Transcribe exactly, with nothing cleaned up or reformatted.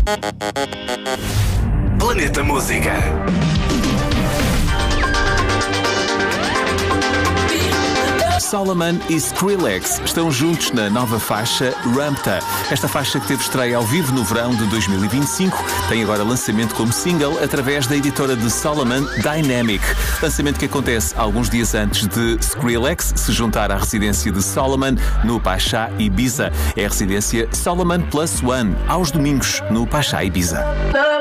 Planeta Música. Solomon e Skrillex estão juntos na nova faixa Ramta. Esta faixa, que teve estreia ao vivo no verão de dois mil e vinte e cinco, tem agora lançamento como single através da editora de Solomon, Dynamic. Lançamento que acontece alguns dias antes de Skrillex se juntar à residência de Solomon no Pachá Ibiza. É a residência Solomon Plus One, aos domingos no Pachá Ibiza.